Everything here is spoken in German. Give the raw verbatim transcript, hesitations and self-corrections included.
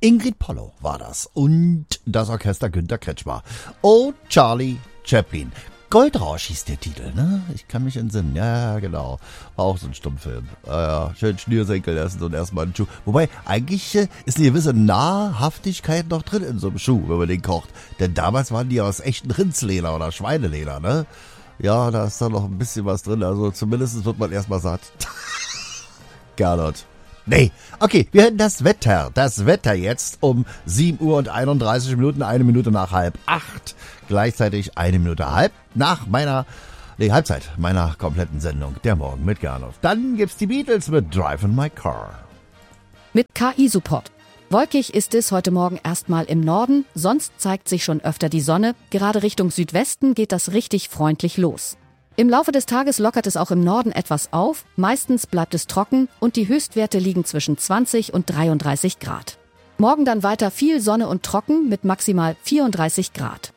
Ingrid Polo war das und das Orchester Günter Kretschmer. Oh, Charlie Chaplin. Goldrausch hieß der Titel, ne? Ich kann mich entsinnen. Ja, genau. War auch so ein Stummfilm. Äh, ja, schön Schnürsenkel essen und erstmal einen Schuh. Wobei, eigentlich äh, ist eine gewisse Nahrhaftigkeit noch drin in so einem Schuh, wenn man den kocht. Denn damals waren die aus echten Rindsleder oder Schweineleder, ne? Ja, da ist da noch ein bisschen was drin. Also zumindest wird man erstmal satt. Gernot. Nee. Okay, wir hätten das Wetter. Das Wetter jetzt um sieben Uhr und einunddreißig Minuten, eine Minute nach halb acht. Gleichzeitig eine Minute halb nach meiner, nee, Halbzeit meiner kompletten Sendung. Der Morgen mit Gernot. Dann gibt's die Beatles mit Driving My Car. Mit K I-Support. Wolkig ist es heute Morgen erstmal im Norden, sonst zeigt sich schon öfter die Sonne. Gerade Richtung Südwesten geht das richtig freundlich los. Im Laufe des Tages lockert es auch im Norden etwas auf, meistens bleibt es trocken und die Höchstwerte liegen zwischen zwanzig und dreiunddreißig Grad. Morgen dann weiter viel Sonne und trocken mit maximal vierunddreißig Grad.